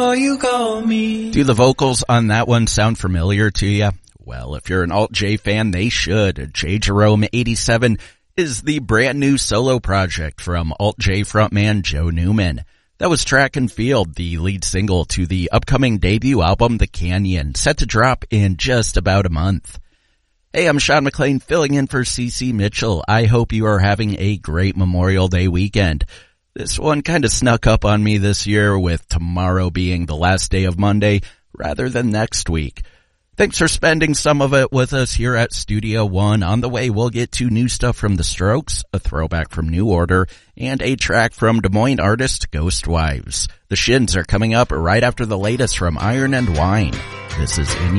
Oh, you call me. Do the vocals on that one sound familiar to you? Well, if you're an Alt-J fan, they should. J. Jerome 87 is the brand new solo project from Alt-J frontman Joe Newman. That was Track and Field, the lead single to the upcoming debut album, The Canyon, set to drop in just about a month. Hey, I'm Sean McLean filling in for CC Mitchell. I hope you are having a great Memorial Day weekend. This one kind of snuck up on me this year, with tomorrow being the last day of Monday rather than next week. Thanks for spending some of it with us here at Studio One. On the way, we'll get to new stuff from The Strokes, a throwback from New Order, and a track from Des Moines artist Ghost Wives. The Shins are coming up right after the latest from Iron and Wine. This is In